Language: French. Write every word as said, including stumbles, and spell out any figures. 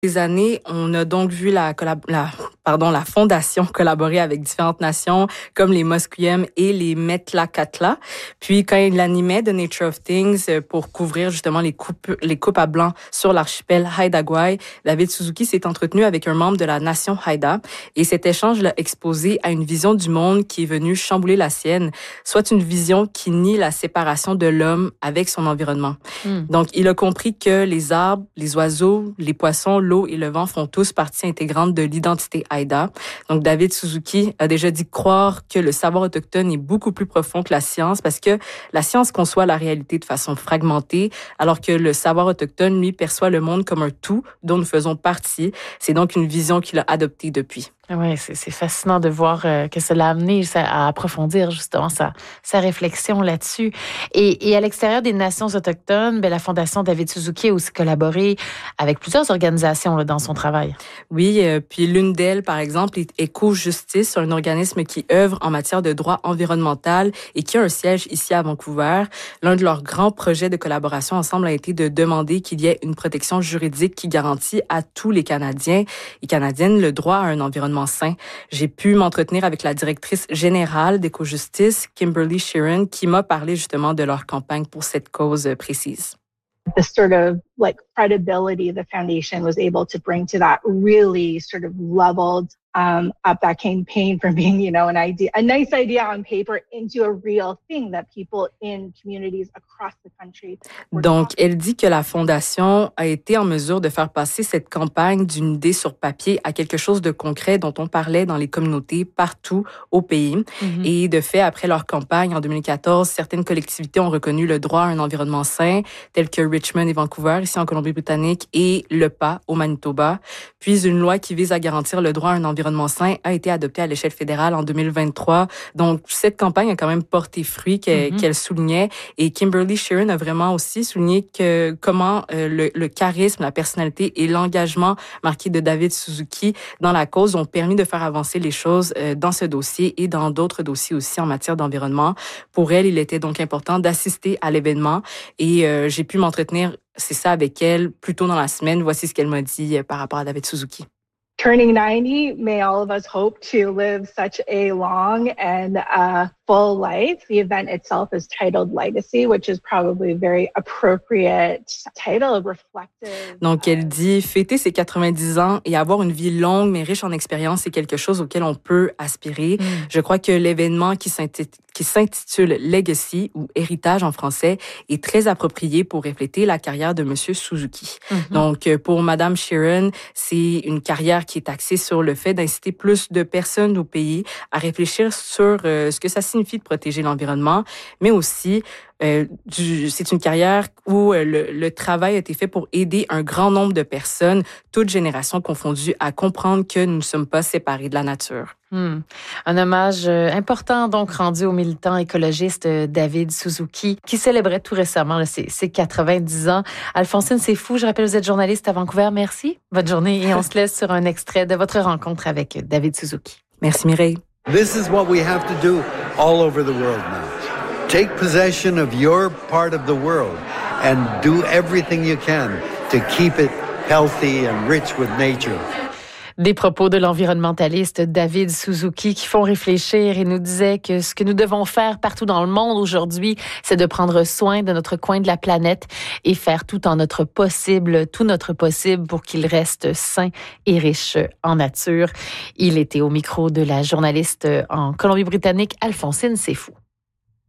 Des années, on a donc vu la, collab- la, pardon, la fondation collaborer avec différentes nations comme les Musqueam et les Metlakatla. Puis quand il animait The Nature of Things pour couvrir justement les coupes, les coupes à blanc sur l'archipel Haida Gwaii, David Suzuki s'est entretenu avec un membre de la nation Haida et cet échange l'a exposé à une vision du monde qui est venue chambouler la sienne, soit une vision qui nie la séparation de l'homme avec son environnement. Mm. Donc, il a compris que les arbres, les oiseaux, les poissons, l'eau et le vent font tous partie intégrante de l'identité Haida. Donc, David Suzuki a déjà dit croire que le savoir autochtone est beaucoup plus profond que la science parce que la science conçoit la réalité de façon fragmentée, alors que le savoir autochtone, lui, perçoit le monde comme un tout dont nous faisons partie. C'est donc une vision qu'il a adoptée depuis. Oui, c'est, c'est fascinant de voir euh, que cela a amené à approfondir justement sa, sa réflexion là-dessus. Et, et à l'extérieur des nations autochtones, ben, la Fondation David Suzuki a aussi collaboré avec plusieurs organisations là, dans son travail. Oui, euh, puis l'une d'elles, par exemple, est Éco-Justice, un organisme qui œuvre en matière de droit environnemental et qui a un siège ici à Vancouver. L'un de leurs grands projets de collaboration ensemble a été de demander qu'il y ait une protection juridique qui garantit à tous les Canadiens et Canadiennes le droit à un environnement sain. J'ai pu m'entretenir avec la directrice générale d'Éco-Justice, Kimberly Sheeran, qui m'a parlé justement de leur campagne pour cette cause précise. The sort of like credibility the foundation was able to bring to that really sort of leveled um, up that campaign from being, you know, an idea, a nice idea on paper into a real thing that people in communities across the country. Donc, elle dit que la Fondation a été en mesure de faire passer cette campagne d'une idée sur papier à quelque chose de concret dont on parlait dans les communautés partout au pays. Mm-hmm. Et de fait, après leur campagne en deux mille quatorze, certaines collectivités ont reconnu le droit à un environnement sain, tels que Richmond et Vancouver, ici en Colombie-Britannique, et le P A au Manitoba. Puis, une loi qui vise à garantir le droit à un environnement sain a été adoptée à l'échelle fédérale en deux mille vingt-trois. Donc, cette campagne a quand même porté fruit qu'elle, mm-hmm. qu'elle soulignait. Et Kimberly Sheeran a vraiment aussi souligné que comment euh, le, le charisme, la personnalité et l'engagement marqué de David Suzuki dans la cause ont permis de faire avancer les choses euh, dans ce dossier et dans d'autres dossiers aussi en matière d'environnement. Pour elle, il était donc important d'assister à l'événement et euh, j'ai pu m'entretenir, c'est ça, avec elle plus tôt dans la semaine. Voici ce qu'elle m'a dit euh, par rapport à David Suzuki. Turning ninety, may all of us hope to live such a long and uh, full life. The event itself is titled Legacy, which is probably a very appropriate title, reflective. Donc, elle dit, fêter ses quatre-vingt-dix ans et avoir une vie longue mais riche en expérience, c'est quelque chose auquel on peut aspirer. Mm. Je crois que l'événement qui s'intitule, qui s'intitule Legacy ou Héritage en français est très approprié pour refléter la carrière de Monsieur Suzuki. Mm-hmm. Donc, pour Madame Sheeran, c'est une carrière qui est axée sur le fait d'inciter plus de personnes au pays à réfléchir sur euh, ce que ça signifie de protéger l'environnement, mais aussi Euh, du, c'est une carrière où euh, le, le travail a été fait pour aider un grand nombre de personnes, toutes générations confondues, à comprendre que nous ne sommes pas séparés de la nature. Hmm. Un hommage important donc rendu au militant écologiste David Suzuki, qui célébrait tout récemment là, ses, ses quatre-vingt-dix ans. Alphonsine, c'est fou. Je rappelle, vous êtes journaliste à Vancouver. Merci. Bonne journée et on se laisse sur un extrait de votre rencontre avec David Suzuki. Merci Mireille. This is what we have to do all over the world now. Take possession of your part of the world and do everything you can to keep it healthy and rich with nature. Des propos de l'environnementaliste David Suzuki qui font réfléchir et nous disait que ce que nous devons faire partout dans le monde aujourd'hui, c'est de prendre soin de notre coin de la planète et faire tout en notre possible, tout notre possible pour qu'il reste sain et riche en nature. Il était au micro de la journaliste en Colombie-Britannique, Alphonsine Sefou.